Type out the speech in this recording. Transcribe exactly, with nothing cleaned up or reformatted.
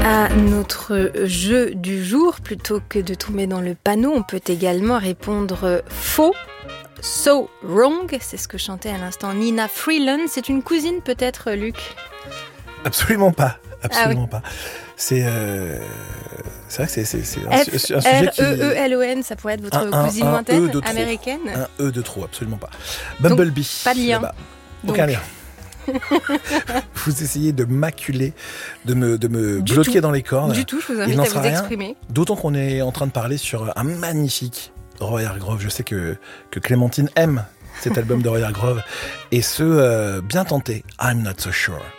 À notre jeu du jour, plutôt que de tomber dans le panneau, on peut également répondre faux. So wrong, c'est ce que chantait à l'instant Nina Freeland. C'est une cousine peut-être, Luc? Absolument pas, absolument ah oui. pas. C'est, euh, c'est vrai que c'est, c'est, c'est un, F- c'est un sujet qui... R E E L O N, ça pourrait être votre un, un, cousine un lointaine E de trop. américaine. Un E de trop, absolument pas. Bumblebee. Donc, pas de lien. Là-bas. Aucun lien. Vous essayez de m'acculer, de me, de me Du bloquer tout. dans les cordes. Du tout, je vous Il invite n'en à sera vous rien. exprimer. D'autant qu'on est en train de parler sur un magnifique Roy Hargrove. Je sais que, que Clémentine aime cet album de Roy Hargrove. Et ce, euh, bien tenté, I'm Not So Sure.